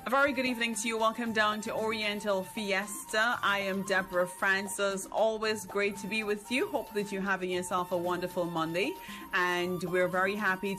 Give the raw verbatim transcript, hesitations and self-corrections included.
A very good evening to you. Welcome down to Oriental Fiesta. I am Deborah Francis. Always great to be with you. Hope that you're having yourself a wonderful Monday. And we're very happy